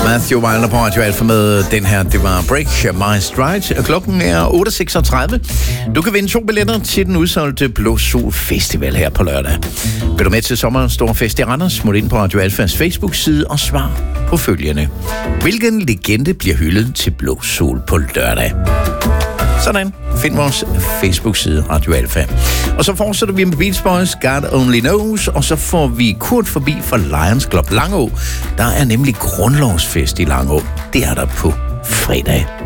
Matthew Wilder på Radio Alfa med den her. Det var Break My Stride. Klokken er 8.36. Du kan vinde 2 billetter til den udsolgte Blå Sol Festival her på lørdag. Vil du med til sommerens store fest i Randers, smut ind på Radio Alfas Facebook-side og svar på følgende. Hvilken legende bliver hyldet til Blå Sol på lørdag? Sådan. Find vores Facebook-side Radio Alfa. Og så fortsætter vi med Beach Boys, God Only Knows, og så får vi Kurt forbi fra Lions Club Langå. Der er nemlig grundlovsfest i Langå. Det er der på fredag.